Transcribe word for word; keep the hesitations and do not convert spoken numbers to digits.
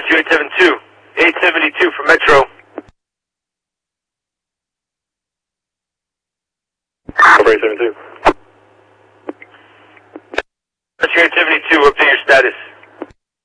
two eight seven two, eight seventy-two for Metro. eight seventy-two. two eight seventy-two, update your status.